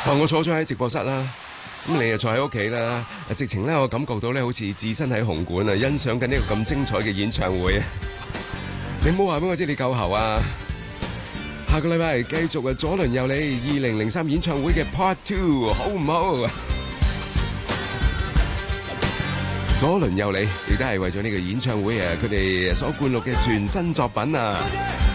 我坐咗喺直播室啦，咁你又坐喺屋企啦，直情咧我感覺到咧好似置身喺紅館啊，欣賞緊呢個咁精彩嘅演唱會啊！你唔好話俾我知你夠喉啊！下個禮拜繼續啊，左鄰右里2003演唱會嘅 Part 2，好唔好？左鄰右里亦都係為咗呢個演唱會啊，佢哋所灌錄嘅全新作品啊！